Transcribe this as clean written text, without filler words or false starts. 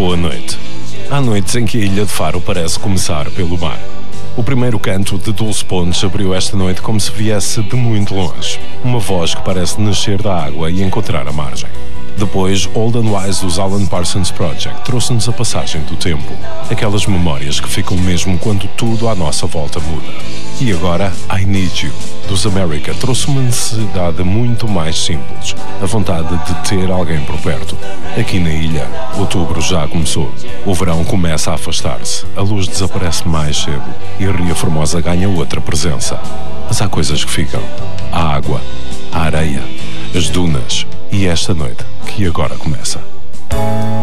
boa noite. Há noites em que a ilha de Faro parece começar pelo mar. O primeiro canto de Dulce Pontes abriu esta noite como se viesse de muito longe. Uma voz que parece nascer da água e encontrar a margem. Depois, Old and Wise dos Alan Parsons Project trouxe-nos a passagem do tempo. Aquelas memórias que ficam mesmo quando tudo à nossa volta muda. E agora, I Need You, dos America, trouxe uma necessidade muito mais simples. A vontade de ter alguém por perto. Aqui na ilha, outubro já começou. O verão começa a afastar-se, a luz desaparece mais cedo e a Ria Formosa ganha outra presença. Mas há coisas que ficam. A água, a areia, as dunas e esta noite que agora começa.